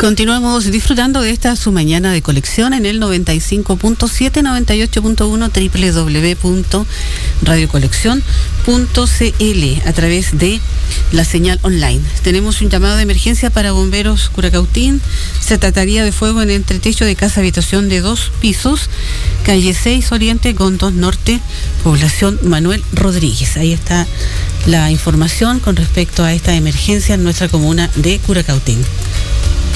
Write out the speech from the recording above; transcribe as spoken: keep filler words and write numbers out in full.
Continuamos disfrutando de esta su mañana de colección en el noventa y cinco punto siete, noventa y ocho punto uno, doble u doble u doble u punto radio colección punto c l a través de la señal online. Tenemos un llamado de emergencia para bomberos Curacautín. Se trataría de fuego en el entretecho de casa habitación de dos pisos, calle seis Oriente con dos Norte, población Manuel Rodríguez. Ahí está la información con respecto a esta emergencia en nuestra comuna de Curacautín.